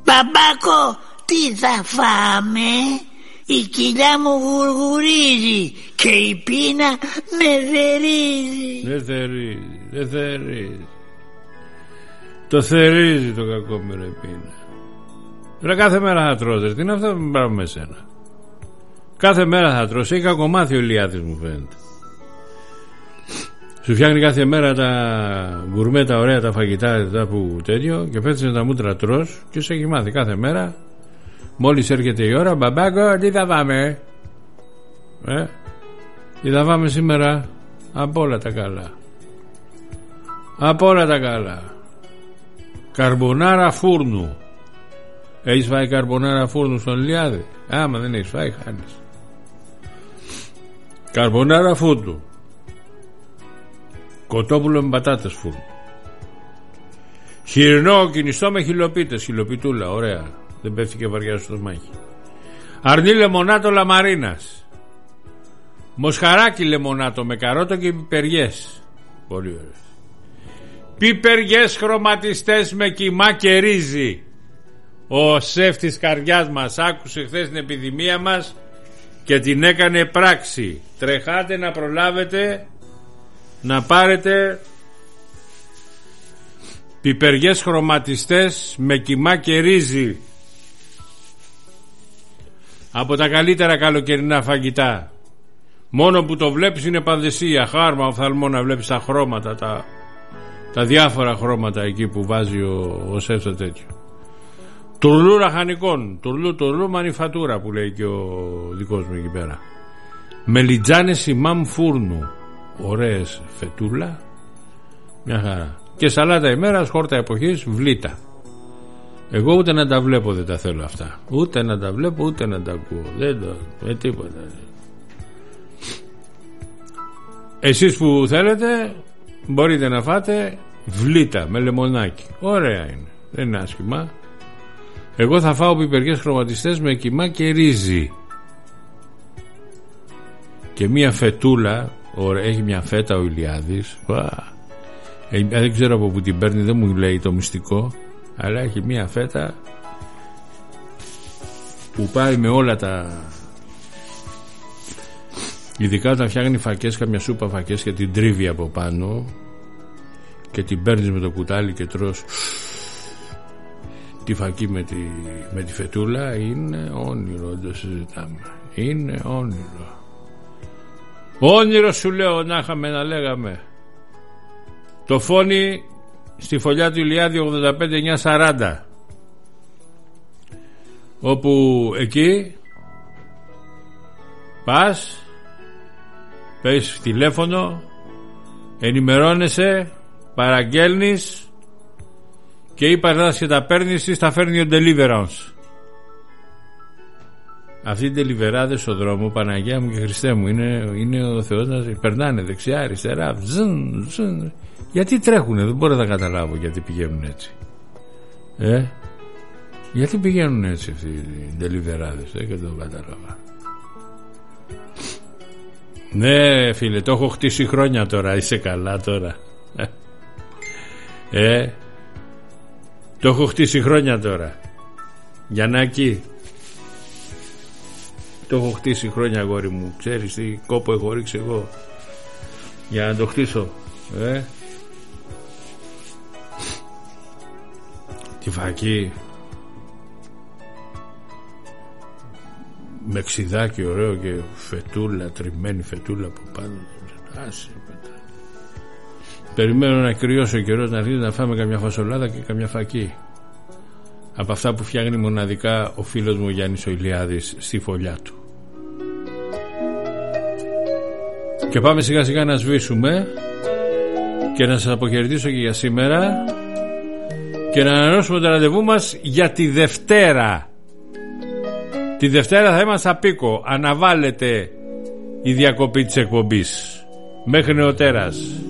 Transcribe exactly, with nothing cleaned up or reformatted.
Μπαμπάκο, τι θα φάμε? Η κοιλιά μου γουργουρίζει και η πείνα με θερίζει. Δεν θερίζει, δεν θερίζει. Το θερίζει το κακό με ρε πείνα. Ρε κάθε μέρα θα τρως, τι είναι αυτό που πράγμα με σένα? Κάθε μέρα θα τρως, έχει κακομάθει ο Ηλιάδης μου φαίνεται. Σου φτιάχνει κάθε μέρα τα γκουρμέ, τα ωραία τα φαγητά, τα που τέτοιο, και πέφτεις με τα μούτρα τρως και σε έχει μάθει κάθε μέρα. Μόλις έρχεται η ώρα, μπαμπάκο, τι θα πάμε? Ε, τι θα πάμε σήμερα? Από όλα τα καλά. Από όλα τα καλά. Καρμπονάρα φούρνου. Έχεις φάει καρμπονάρα φούρνου στον Ηλιάδη? Άμα δεν έχεις φάει, χάνεις. Καρμπονάρα φούρνου. Κοτόπουλο με πατάτες φούρνου. Χοιρινό κινιστό με χιλοπίτες. Χιλοπιτούλα, ωραία. Δεν πέφτει και βαριά στο στομάχι. Αρνί λεμονάτο λαμαρίνας. Μοσχαράκι λεμονάτο με καρότο και πιπεριές. Πολύ ωραία. Πιπεριές χρωματιστές με κιμά και ρύζι. Ο σεφ της καρδιάς μας άκουσε χθες την επιδημία μας και την έκανε πράξη. Τρεχάτε να προλάβετε να πάρετε πιπεριές χρωματιστές με κιμά και ρύζι. Από τα καλύτερα καλοκαιρινά φαγητά. Μόνο που το βλέπεις είναι πανδεσία, χάρμα, οφθαλμό να βλέπεις τα χρώματα, τα, τα διάφορα χρώματα εκεί που βάζει ο, ο σεφ το τέτοιο. Τουρλού ραχανικών, τουρλού τουρλού μανιφατούρα που λέει και ο δικός μου εκεί πέρα. Μελιτζάνες ημάμ φούρνου. Ωραίες φετούλα. Μια χαρά. Και σαλάτα ημέρας, χόρτα εποχής, βλήτα. Εγώ ούτε να τα βλέπω δεν τα θέλω αυτά. Ούτε να τα βλέπω ούτε να τα ακούω. Δεν το, με τίποτα. Εσείς που θέλετε μπορείτε να φάτε βλήτα με λεμονάκι. Ωραία είναι. Δεν είναι άσχημα. Εγώ θα φάω πιπεριές χρωματιστές με κιμά και ρύζι. Και μια φετούλα. Ωραία, έχει μια φέτα ο Ηλιάδης. Ε, δεν ξέρω από που την παίρνει, δεν μου λέει το μυστικό. Αλλά έχει μια φέτα που πάει με όλα τα... Ειδικά όταν φτιάχνει φακές, καμιά σούπα φακές και την τρίβει από πάνω και την παίρνεις με το κουτάλι και τρως τη φακή με τη, με τη φετούλα. Είναι όνειρο, δεν το συζητάμε. Είναι όνειρο. Όνειρο σου λέω, να είχαμε να λέγαμε. Το φώνει στη φωλιά του Ηλιάδη ογδόντα πέντε εννιακόσια σαράντα, όπου εκεί πας, παίρνεις τηλέφωνο, ενημερώνεσαι, παραγγέλνεις και ή παραδάς και τα παίρνεις ή τα φέρνει ο Deliverance. Αυτοί οι τελιβεράδες στο δρόμο, Παναγία μου και Χριστέ μου, είναι, είναι ο Θεός να περνάνε δεξιά, αριστερά, ζουν, ζουν. Γιατί τρέχουνε, δεν μπορώ να καταλάβω γιατί πηγαίνουν έτσι. Ε, γιατί πηγαίνουν έτσι αυτοί οι τελιβεράδες, ε, και δεν το κατάλαβα. Ναι φίλε, το έχω χτίσει χρόνια τώρα, είσαι καλά τώρα. Ε, το έχω χτίσει χρόνια τώρα. Γιαννάκη, το έχω χτίσει χρόνια αγόρι μου. Ξέρεις τι κόπο έχω ρίξει εγώ για να το χτίσω. Ε, τη φακή με ξιδάκι ωραίο και φετούλα, τριμμένη φετούλα από πάνω. Άσε, περιμένω να κρυώσει ο καιρός, να αρχίσει να φάμε καμιά φασολάδα και καμιά φακή από αυτά που φτιάχνει μοναδικά ο φίλος μου Γιάννης ο Ηλιάδης στη φωλιά του. Και πάμε σιγά σιγά να σβήσουμε και να σας αποχαιρετήσω και για σήμερα και να ανανεώσουμε το ραντεβού μας για τη Δευτέρα. Τη Δευτέρα θα είμαστε απίκο. Αναβάλλεται η διακοπή της εκπομπής. Μέχρι νεοτέρας.